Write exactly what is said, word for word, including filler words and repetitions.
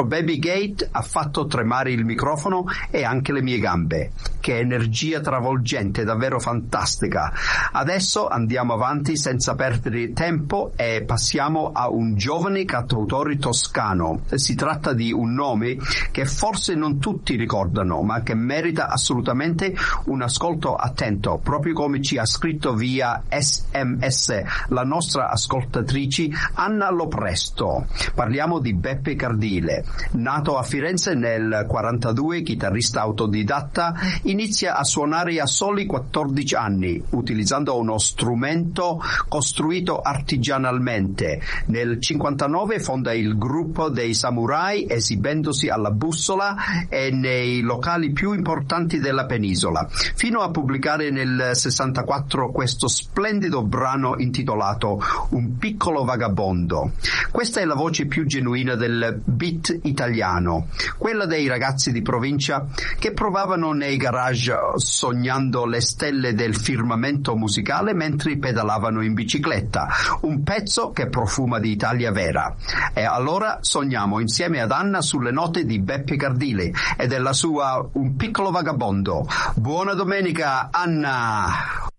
Baby Gate ha fatto tremare il microfono e anche le mie gambe. Che energia travolgente, davvero fantastica. Adesso andiamo avanti senza perdere tempo e passiamo a un giovane cantautore toscano. Si tratta di un nome che forse non tutti ricordano, ma che merita assolutamente un ascolto attento, proprio come ci ha scritto via S M S la nostra ascoltatrice Anna Lopresto. Parliamo di Beppe Cardile. Nato a Firenze nel quarantadue, chitarrista autodidatta, inizia a suonare a soli quattordici anni, utilizzando uno strumento costruito artigianalmente. Nel cinquantanove fonda il gruppo dei Samurai, esibendosi alla Bussola e nei locali più importanti della penisola, fino a pubblicare nel sessantaquattro questo splendido brano intitolato Un piccolo vagabondo. Questa è la voce più genuina del beat italiano, quella dei ragazzi di provincia che provavano nei garage sognando le stelle del firmamento musicale mentre pedalavano in bicicletta, un pezzo che profuma di Italia vera. E allora sogniamo insieme ad Anna sulle note di Beppe Cardile e della sua Un piccolo vagabondo. Buona domenica, Anna!